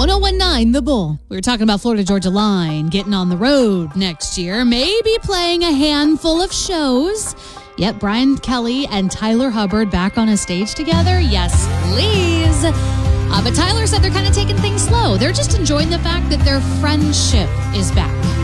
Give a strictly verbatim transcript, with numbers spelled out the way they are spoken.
oh one nine The Bull. We were talking about Florida Georgia Line getting on the road next year, maybe playing a handful of shows. Yep, Brian Kelly and Tyler Hubbard back on a stage together. Yes, please. Uh, but Tyler said they're kind of taking things slow. They're just enjoying the fact that their friendship is back.